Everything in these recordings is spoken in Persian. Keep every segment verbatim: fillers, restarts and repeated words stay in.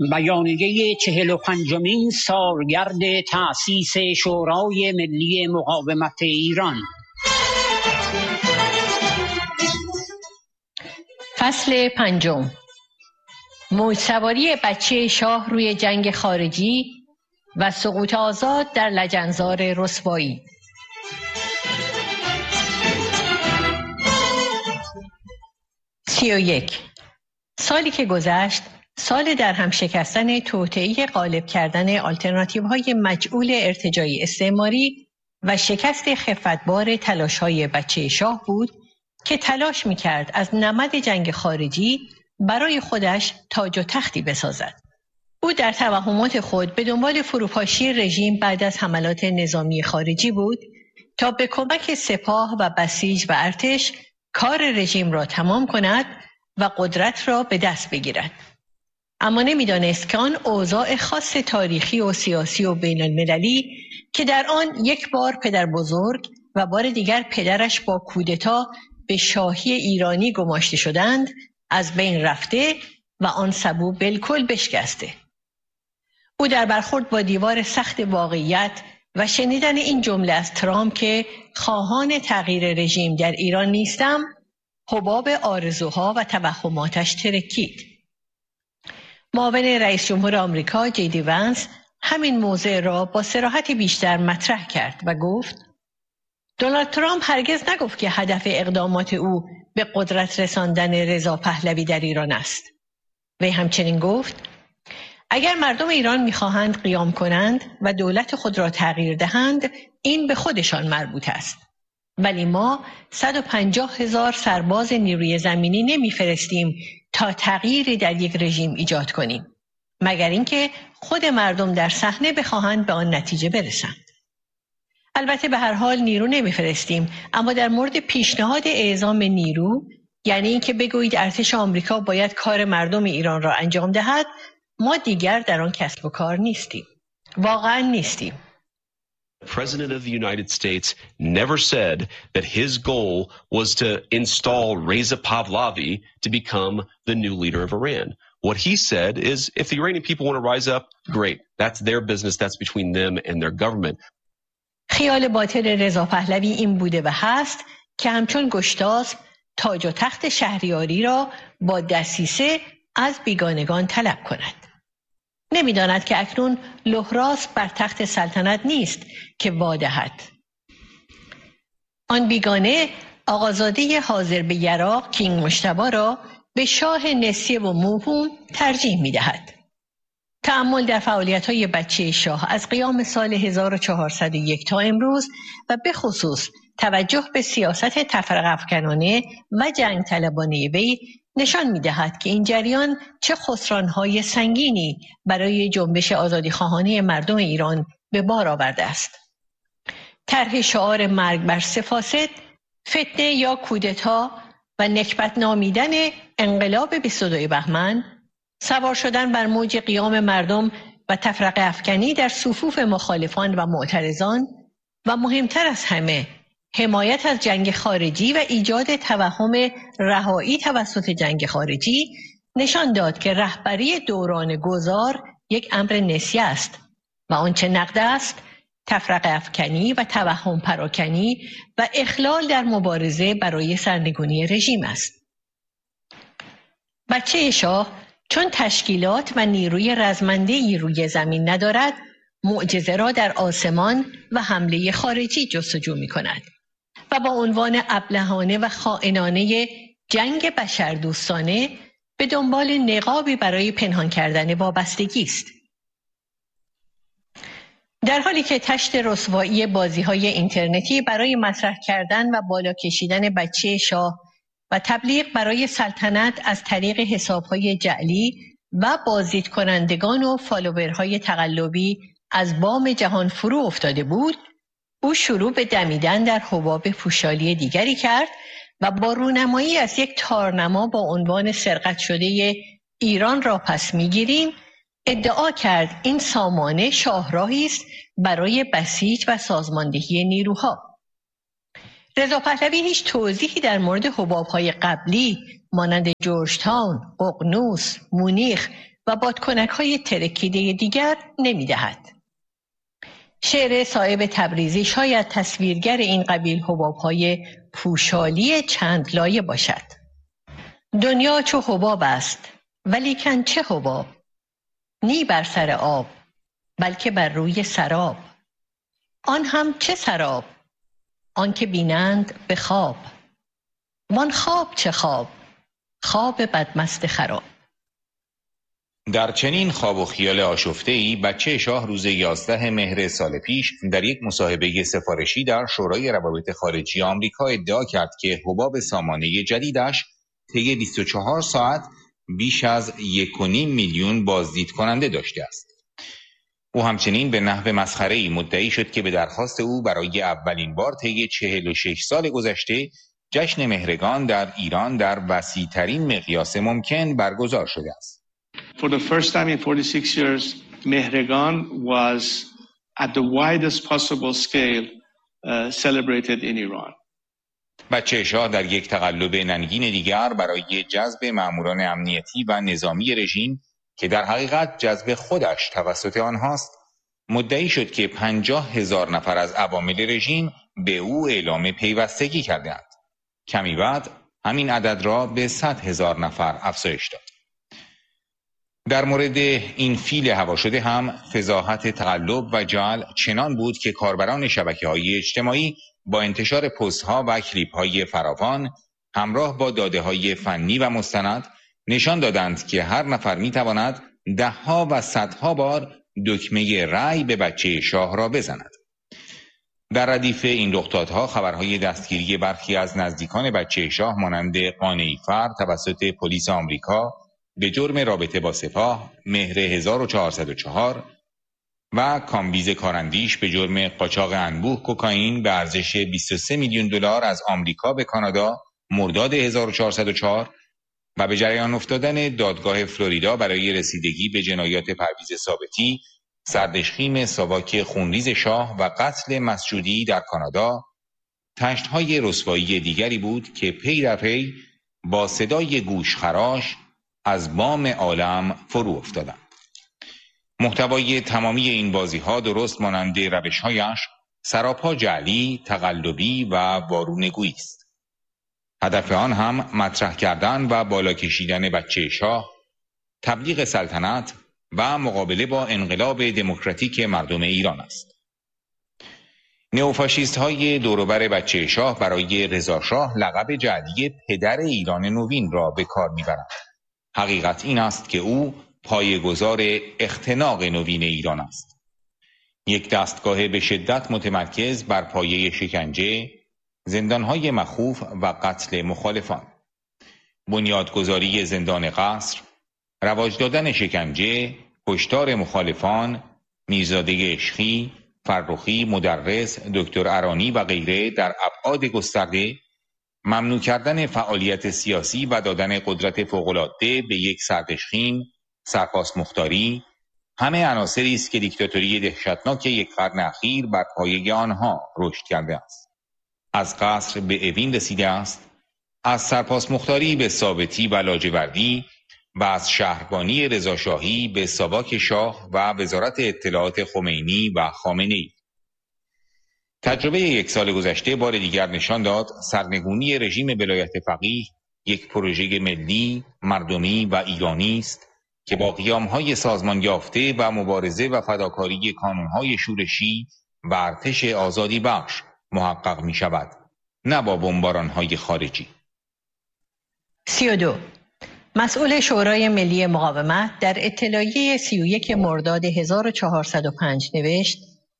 بیانیه چهل و پنجمین سالگرد تأسیس شورای ملی مقاومت ایران. فصل پنجم. موج سواری بچه شاه روی جنگ خارجی و سقوط آزاد در لجنزار رسوایی. سی و یک. سالی که گذشت، سال در هم شکستن توطئه‌ای غالب کردن آلترناتیوهای مجعول ارتجاعی استعماری و شکست خفتبار تلاش‌های بچه شاه بود که تلاش می‌کرد از نمد جنگ خارجی برای خودش تاج و تختی بسازد. او در توهمات خود به دنبال فروپاشی رژیم بعد از حملات نظامی خارجی بود تا به کمک سپاه و بسیج و ارتش کار رژیم را تمام کند و قدرت را به دست بگیرد. اما نمی‌دانست که آن اوضاع خاص تاریخی و سیاسی و بین المللی که در آن یک بار پدر بزرگ و بار دیگر پدرش با کودتا به شاهی ایرانی گماشته شدند از بین رفته و آن سبو بالکل بشکسته. او در برخورد با دیوار سخت واقعیت و شنیدن این جمله از ترامپ که خواهان تغییر رژیم در ایران نیستم، حباب آرزوها و توهماتش ترکید. معاون رئیس جمهور آمریکا جی دی ونس همین موضوع را با صراحت بیشتر مطرح کرد و گفت دونالد ترامپ هرگز نگفت که هدف اقدامات او به قدرت رساندن رضا پهلوی در ایران است. وی همچنین گفت اگر مردم ایران می‌خواهند قیام کنند و دولت خود را تغییر دهند، این به خودشان مربوط است. ولی ما صد و پنجاه هزار سرباز نیروی زمینی نمی‌فرستیم تا تغییری در یک رژیم ایجاد کنیم، مگر اینکه خود مردم در صحنه بخواهند به آن نتیجه برسند. البته به هر حال نیرو نمی‌فرستیم، اما در مورد پیشنهاد اعزام نیرو، یعنی اینکه بگویید ارتش آمریکا باید کار مردم ایران را انجام دهد، ما دیگر در آن کسب و کار نیستیم. واقعا نیستیم. The President of the United States never said that his goal was to install Reza Pahlavi to become the new leader of Iran. What he said is if the Iranian people want to rise up, great. That's their business. That's between them and their government. خیال باطل رضا پهلوی این بوده و هست که همچون گشتاسپ تاج و تخت شهریاری را با دسیسه از بیگانگان طلب کند. نمی‌داند که اکنون لهراس بر تخت سلطنت نیست که وادهد. آن بیگانه آقازاده حاضر به یراق کینگ مجتبی را به شاه نسیه و موهوم ترجیح می‌دهد. تأمل در فعالیت‌های بچه شاه از قیام سال هزار و چهارصد و یک تا امروز و به خصوص توجه به سیاست تفرقه افکنانه و جنگ طلبانه وی نشان می‌دهد که این جریان چه خسران‌های سنگینی برای جنبش آزادیخواهانه مردم ایران به بار آورده است. طرح شعار مرگ بر سه فاسد، فتنه یا کودتا و نکبت نامیدن انقلاب بیست و دو بهمن، سوار شدن بر موج قیام مردم و تفرقه افکنی در صفوف مخالفان و معترضان و مهمتر از همه حمایت از جنگ خارجی و ایجاد توهم رهایی توسط جنگ خارجی نشان داد که رهبری دوران گذار یک امر نسیه است و آنچه نقد است تفرقه افکنی و توهم پراکنی و اخلال در مبارزه برای سرنگونی رژیم است. بچه شاه چون تشکیلات و نیروی رزمنده‌ای روی زمین ندارد، معجزه را در آسمان و حمله خارجی جستجو می‌کند و با عنوان ابلهانه و خائنانه جنگ بشردوستانه به دنبال نقابی برای پنهان کردن وابستگی است. در حالی که تشت رسوایی بازی‌های اینترنتی برای مطرح کردن و بالا کشیدن بچه شاه و تبلیغ برای سلطنت از طریق حساب‌های جعلی و بازدید کنندگان و فالوورهای تقلبی از بام جهان فرو افتاده بود، او شروع به دمیدن در حباب پوشالی دیگری کرد و با رونمایی از یک تارنما با عنوان سرقت شده ایران را پس می‌گیریم ادعا کرد این سامانه شاهراهی است برای بسیج و سازماندهی نیروها. رضا پهلوی هیچ توضیحی در مورد حباب‌های قبلی مانند جورج تاون، ققنوس، مونیخ و بادکنک‌های ترکیده دیگر نمی‌دهد. شعر صایب تبریزی شاید تصویرگر این قبیل حباب‌های پوشالی چند لایه باشد. دنیا چو حباب است، ولیکن چه حباب؟ نی بر سر آب، بلکه بر روی سراب. آن هم چه سراب؟ آن که بینند به خواب. وان خواب چه خواب؟ خواب بدمست خراب. در چنین خواب و خیال آشفته‌ای بچه شاه روز یازده مهر سال پیش در یک مصاحبه سفارشی در شورای روابط خارجی آمریکا ادعا کرد که حباب سامانه جدیدش طی بیست و چهار ساعت بیش از یک و نیم میلیون بازدید کننده داشته است. او همچنین به نحو مسخره‌ای مدعی شد که به درخواست او برای اولین بار طی چهل و شش سال گذشته جشن مهرگان در ایران در وسیع‌ترین مقیاس ممکن برگزار شده است. For the first time in forty-six years, Mehregan was at the widest possible scale uh, celebrated in Iran. بچه شاه در یک تقلب ننگین دیگر برای جذب ماموران امنیتی و نظامی رژیم که در حقیقت جذب خودش توسط آنهاست، مدعی شد که پنجاه هزار نفر از عوامل رژیم به او اعلام پیوستگی کردند. کمی بعد همین عدد را به صد هزار نفر افزایش داد. در مورد این فیل هوا شده هم فضاحت تقلب و جعل چنان بود که کاربران شبکه‌های اجتماعی با انتشار پست‌ها و کلیپ‌های فراوان همراه با داده‌های فنی و مستند نشان دادند که هر نفر می‌تواند ده‌ها و صدها بار دکمه رأی به بچه شاه را بزند. در ردیف این رخدادها خبرهای دستگیری برخی از نزدیکان بچه شاه مانند قانعی فر توسط پلیس آمریکا به جرم رابطه با سپاه مهر هزار و چهارصد و چهار و کامبیز کاراندیش به جرم قاچاق انبوه کوکائین به ارزش بیست و سه میلیون دلار از آمریکا به کانادا مرداد هزار و چهارصد و چهار و به جریان افتادن دادگاه فلوریدا برای رسیدگی به جنایات پرویز ثابتی، سردشخیم ساواک خونریز شاه و قتل مسجودی در کانادا، تشت‌های رسوایی دیگری بود که پی در پی با صدای گوشخراش از بام عالم فرو افتادند. محتوای تمامی این بازی‌ها درست مانند روش‌هایش سراپا جعلی، تقلبی و وارونگویی است. هدف آن هم مطرح کردن و بالا کشیدن بچه شاه، تبلیغ سلطنت و مقابله با انقلاب دموکراتیک مردم ایران است. نئوفاشیست های دوروبر بچه شاه برای رضا شاه لقب جعلی پدر ایران نوین را به کار می‌برند. حقیقت این است که او پایه‌گذار اختناق نوین ایران است. یک دستگاه به شدت متمرکز بر پایه شکنجه، زندانهای مخوف و قتل مخالفان، بنیادگذاری زندان قصر، رواج دادن شکنجه، کشتار مخالفان، میرزاده عشقی، فرخی، مدرس، دکتر ارانی و غیره در ابعاد گسترده، ممنوع کردن فعالیت سیاسی و دادن قدرت فوق‌العاده به یک سردشخیم، سرپاس مختاری، همه عناصری است که دیکتاتوری دهشتناک یک قرن اخیر بر پایه آنها رشد کرده است. از قصر به اوین رسیده است، از سرپاس مختاری به ثابتی و لاجوردی و از شهربانی رضاشاهی به ساواک شاه و وزارت اطلاعات خمینی و خامنه‌ای. تجربه یک سال گذشته بار دیگر نشان داد سرنگونی رژیم ولایت فقیه یک پروژه ملی، مردمی و ایرانی است که با قیام‌های سازمان یافته و مبارزه و فداکاری کانون‌های شورشی و ارتش آزادی بخش محقق می شود، نه با بمباران‌های خارجی. سی و دو. مسئول شورای ملی مقاومت در اطلاعیه سی و یک مرداد هزار و چهارصد و پنج نوشت: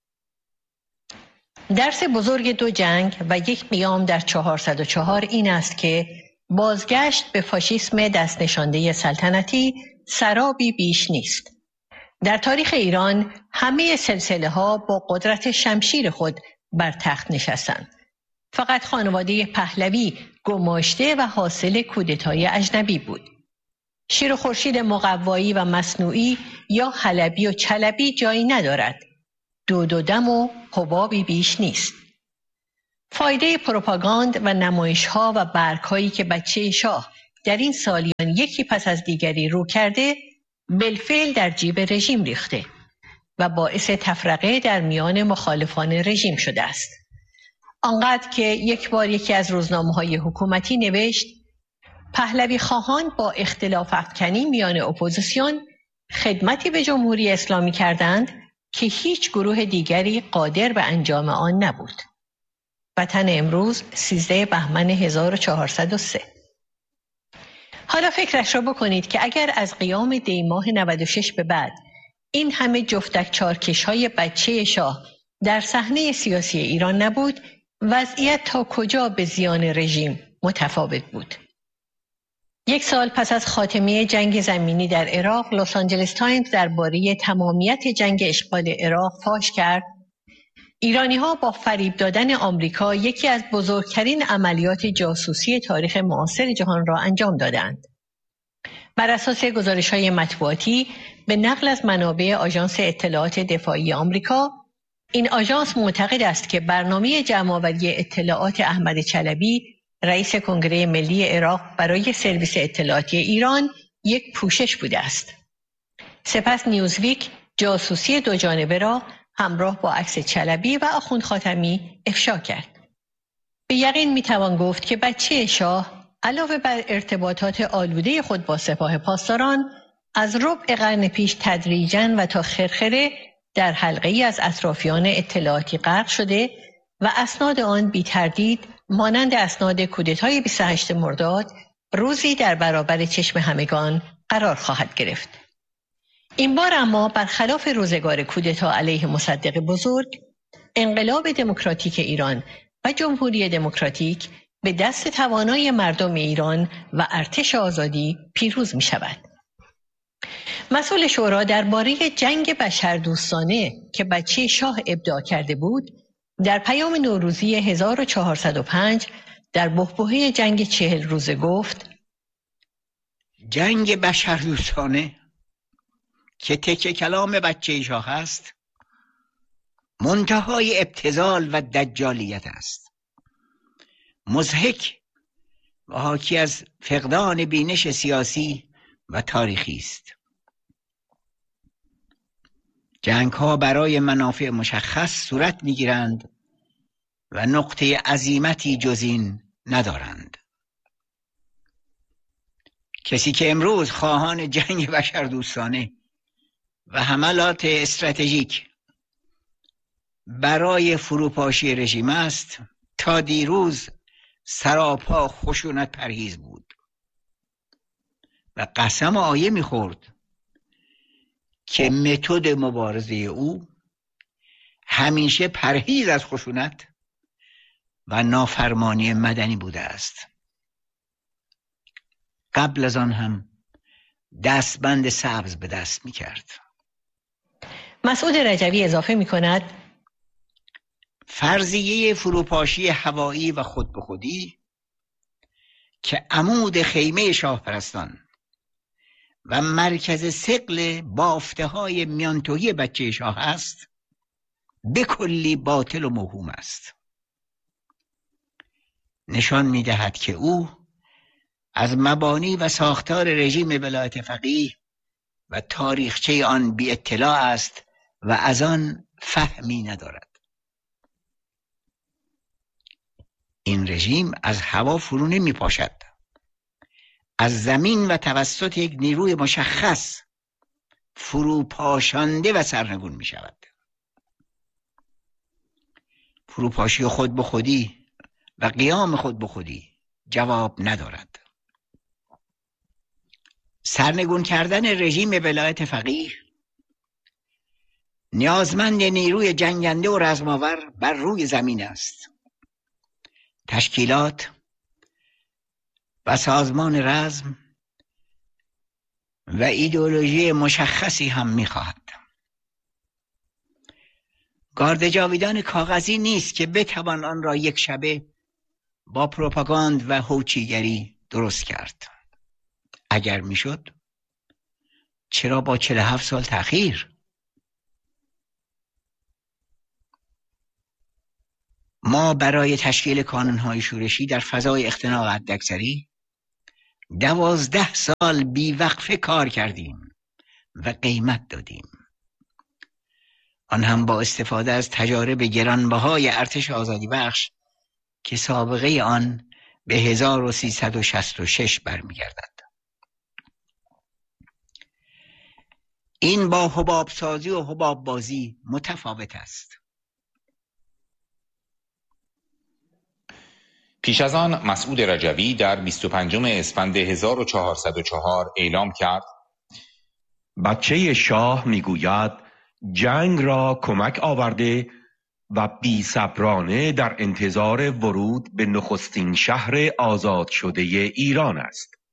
درس بزرگ دو جنگ و یک قیام در چهارصد و چهار این است که بازگشت به فاشیسم دست نشانده سلطنتی سرابی بیش نیست. در تاریخ ایران همه سلسله ها با قدرت شمشیر خود بر تخت نشستند. فقط خانواده پهلوی گماشته و حاصل کودتای اجنبی بود. شیر و خورشید مقوایی و مصنوعی یا حلبی و چلبی جایی ندارد. دو دو دم و حبابی بیش نیست. فایده پروپاگاند و نمایش ها و برگ هایی که بچه شاه در این سالیان یکی پس از دیگری رو کرده بالفعل در جیب رژیم ریخته و باعث تفرقه در میان مخالفان رژیم شده است. آنقدر که یک بار یکی از روزنامه‌های حکومتی نوشت پهلوی خواهان با اختلاف افکنی میان اپوزیسیون خدمتی به جمهوری اسلامی کردند که هیچ گروه دیگری قادر به انجام آن نبود. وطن امروز سیزده بهمن هزار و چهارصد و سه. حالا فکرش را بکنید که اگر از قیام دی ماه نود و شش به بعد این همه جفتک چارکش های بچه شاه در صحنه سیاسی ایران نبود، وضعیت تا کجا به زیان رژیم متفاوت بود. یک سال پس از خاتمه جنگ زمینی در عراق، لس آنجلس تایمز درباره تمامیت جنگ اشغال عراق فاش کرد ایرانی‌ها با فریب دادن آمریکا یکی از بزرگترین عملیات جاسوسی تاریخ معاصر جهان را انجام دادند. بر اساس گزارش‌های مطبوعاتی به نقل از منابع آژانس اطلاعات دفاعی آمریکا، این آژانس معتقد است که برنامه جمع‌آوری اطلاعات احمد چلبی، رئیس کنگره ملی عراق، برای سرویس اطلاعاتی ایران یک پوشش بوده است. سپس نیوزویک جاسوسی دو جانبه را همراه با عکس چلبی و آخوند خاتمی افشا کرد. به یقین میتوان گفت که بچه شاه علاوه بر ارتباطات آلوده خود با سپاه پاسداران، از ربع قرن پیش تدریجاً و تا خرخره در حلقه ای از اطرافیان اطلاعاتی غرق شده و اسناد آن بی تردید مانند اسناد کودتای بیست و هشتم مرداد روزی در برابر چشم همگان قرار خواهد گرفت. این بار اما برخلاف روزگار کودتا علیه مصدق بزرگ، انقلاب دموکراتیک ایران و جمهوری دموکراتیک به دست توانای مردم ایران و ارتش آزادی پیروز می شود. مسئول شورا درباره جنگ بشردوستانه که بچه شاه ابداع کرده بود، در پیام نوروزی هزار و چهارصد و پنج در بحبوحه جنگ چهل روزه گفت: جنگ بشردوستانه که تکه کلام بچه شاه است، منتهای ابتذال و دجالیت است، مضحک و حاکی از فقدان بینش سیاسی و تاریخی است. جنگ ها برای منافع مشخص صورت می گیرند و نقطه عزیمتی جز این ندارند. کسی که امروز خواهان جنگ بشردوستانه و حملات استراتژیک برای فروپاشی رژیم است، تا دیروز سراپا خشونت پرهیز بود و قسم آیه می‌خورد که متد مبارزه او همیشه پرهیز از خشونت و نافرمانی مدنی بوده است. قبل از آن هم دستبند سبز به دست می‌کرد. مسعود رجوی اضافه می‌کند: فرضیه فروپاشی هوایی و خود به خودی که عمود خیمه شاهپرستان و مرکز ثقل بافته های میانتویی بچه شاه است، به کلی باطل و موهوم است. نشان می‌دهد که او از مبانی و ساختار رژیم ولایت فقیه و تاریخچه آن بی اطلاع است و از آن فهمی ندارد. این رژیم از هوا فرو نمی پاشد، از زمین و توسط یک نیروی مشخص فروپاشانده و سرنگون می شود. فروپاشی خود به خودی و قیام خود به خودی جواب ندارد. سرنگون کردن رژیم ولایت فقیه نیازمند نیروی جنگنده و رزماور بر روی زمین است. تشکیلات و سازمان رزم و ایدئولوژی مشخصی هم می‌خواهد. گارد جاویدان کاغذی نیست که بتوان آن را یک شبه با پروپاگاند و هوچیگری درست کرد. اگر میشد چرا با چهل و هفت سال تأخیر؟ ما برای تشکیل کانون‌های شورشی در فضای اختناق حداکثری دوازده سال بیوقفه کار کردیم و قیمت دادیم، آن هم با استفاده از تجارب گرانبهای ارتش آزادی بخش که سابقه آن به هزار و سیصد و شصت و شش برمیگردد. این با حباب سازی و حباب بازی متفاوت است. پیش از آن مسعود رجوی در بیست و پنجم اسفند هزار و چهارصد و چهار اعلام کرد: بچه شاه میگوید جنگ را کمک آورده و بی صبرانه در انتظار ورود به نخستین شهر آزاد شده ایران است.